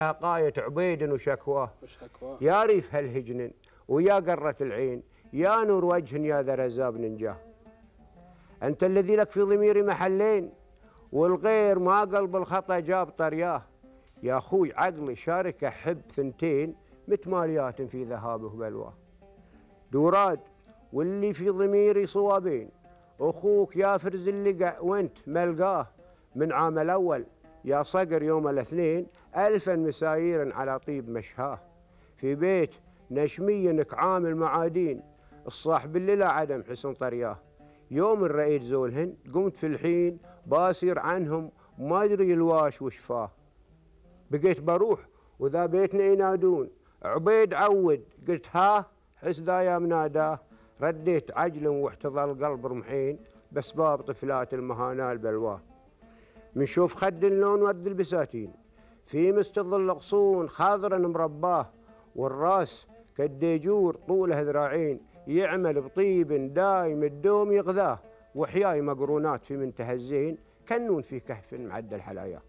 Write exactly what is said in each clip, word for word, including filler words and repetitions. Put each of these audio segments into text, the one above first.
قاية عبيد وشكواه وشكواه يا ريف هالهجن ويا قرة العين يا نور وجه يا ذا رزاب ننجاه. أنت الذي لك في ضميري محلين والغير ما قلب الخطأ جاب طرياه. يا أخوي عقلي شارك أحب ثنتين متماليات في ذهابه بلواه. دوراد واللي في ضميري صوابين أخوك يا فرز اللقى وانت ملقاه. من عام الأول يا صقر يوم الاثنين ألفا مساير على طيب مشهاه. في بيت نشمي نكعام المعادين الصاحب اللي لا عدم حسن طرياه. يوم الرئيد زولهن قمت في الحين باسير عنهم ما أدري الواش وشفاه. بقيت بروح وذا بيتنا ينادون عبيد عود قلت ها حس ذا يا مناداه. رديت عجل واحتضى القلب رمحين بسباب طفلات المهانا البلواه. من شوف خد اللون ورد البساتين في مستظل غصون خضرا مرباه. والراس كالديجور طوله ذراعين يعمل بطيب دايم الدوم يغذاه. وحياي مقرونات في منتهى الزين كنون في كهف معدل حلاياه.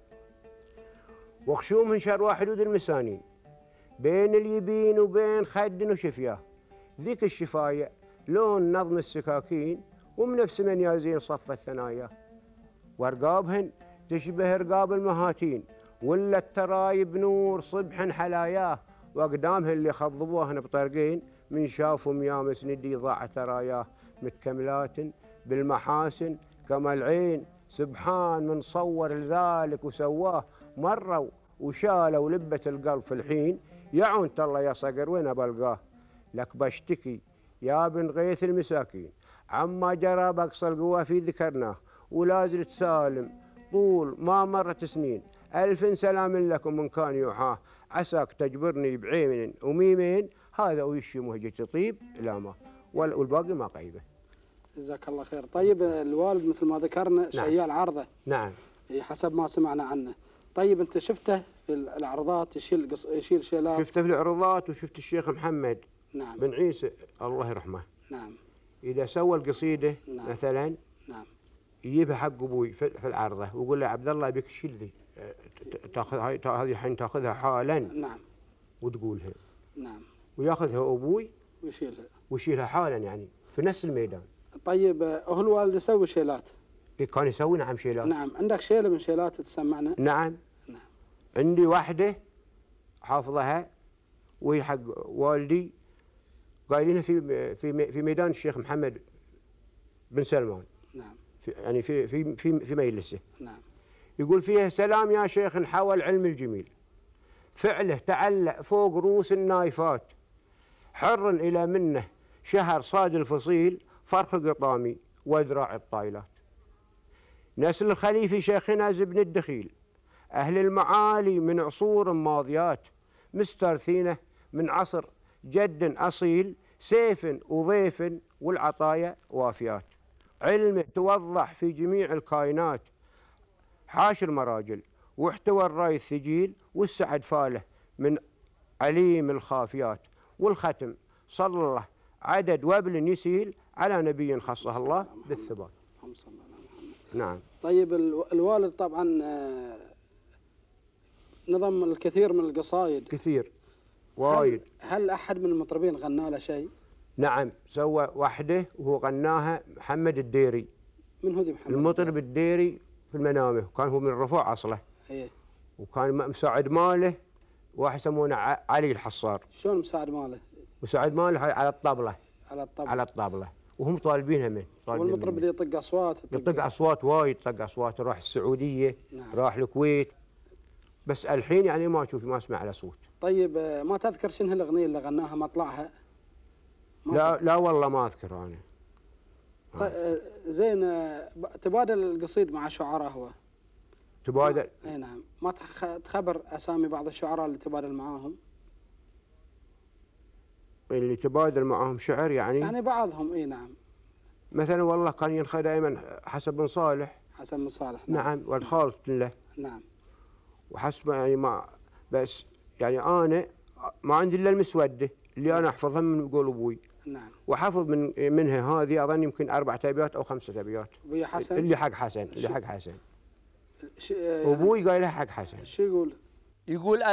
وخشوم من شرواه حدود المسانين بين اليبين وبين خد وشفياه. ذيك الشفاية لون نظم السكاكين ومنفس من يازين صف الثنايا. وارقابهن تشبه ارقاب المهاتين ولا الترايب نور صبح حلاياه. واقدامهن اللي خضبوهن بطرقين من شافهم يامس ندي ضاع تراياه. متكملات بالمحاسن كما العين سبحان من صور لذلك وسواه. مروا وشالوا لبة القلب في الحين يعون الله يا صقر وين بلقاه. لك بشتكي يا بن غيث المساكين عما جرى بقص القوى في ذكرناه. ولازلت سالم طول ما مرت سنين ألف سلام لكم من كان يوحاه. عساك تجبرني بعين وميمين هذا ويشي مهجة طيب لا ما والباقي ما قيبه. جزاك الله خير. طيب الوالد مثل ما ذكرنا شيال عرضه. نعم حسب ما سمعنا عنه. طيب انت شفته في العرضات يشيل قص... يشيل شيلات؟ شفته في العرضات وشفت الشيخ محمد نعم بن عيسى الله يرحمه. نعم اذا سوى القصيده نعم. مثلا نعم يجيبها حق ابوي في العرضه ويقول له عبد الله بك شيل ذي تاخذ هاي هذه الحين تاخذها حالا. نعم وتقولها. نعم وياخذها ابوي ويشيلها ويشيلها حالا يعني في نفس الميدان. طيب هو الوالد يسوي شيلات؟ كان يسوي نعم شيلات. نعم. عندك شيله من شيلات تسمعنا؟ نعم نعم عندي واحده حافظها وهي حق والدي قايلينها في في في ميدان الشيخ محمد بن سلمان. نعم في يعني في في في في مجلسه. نعم يقول فيها سلام يا شيخ حوى العلم الجميل فعله تعلق فوق رؤوس النايفات حر إلى منه شهر صاد الفصيل فرخ قطامي وذراع الطايلات. نسل الخليفي شيخنا زبن الدخيل أهل المعالي من عصور ماضيات مسترثينه من عصر جد أصيل سيف وضيف والعطايا وافيات. علمه توضح في جميع الكائنات حاشر مراجل واحتوى الراي الثجيل والسعد فاله من عليم الخافيات. والختم صلى الله عدد وابل يسيل على نبي خصه الله بالثبات. نعم. طيب الوالد طبعا نظم الكثير من القصايد. كثير وايد. هل, هل أحد من المطربين غنى له شيء؟ نعم سوى وحده وهو غناها محمد الديري. من هو ذي محمد؟ المطرب الديري في المنامه وكان هو من الرفوع أصله. ايه. وكان مساعد ماله واحد يسمونه علي الحصار. شلون مساعد ماله؟ مساعد ماله على الطبلة. على الطبلة. على الطبلة وهم طالبينها منه. والمطرب اللي يطق أصوات. يطق أصوات وايد طق أصوات راح السعودية. نعم. راح الكويت بس الحين يعني ما أشوف ما أسمع له صوت. طيب ما تذكر شنو الأغنية اللي غناها مطلعها؟ لا لا والله ما أذكر أنا. طيب زين تبادل القصيد مع شعراء هو؟ تبادل. اي نعم. ما تخبر أسامي بعض الشعراء اللي تبادل معاهم؟ اللي تبادل معاهم شعر يعني؟ يعني بعضهم اي نعم. مثلا والله كان ينخى دائما حسن بن صالح. حسن بن صالح. نعم, نعم ولد خالة له. نعم. وحسب يعني ما بس يعني أنا ما عندي إلا المسودة اللي أنا أحفظها من قول أبوي. نعم. وحفظ من منها هذه أظن يمكن أربعة أبيات أو خمسة أبيات. أبوي حسن. اللي حق حسن اللي حق حسن. أبوي قايلها حق حسن. شو يقول؟ يقول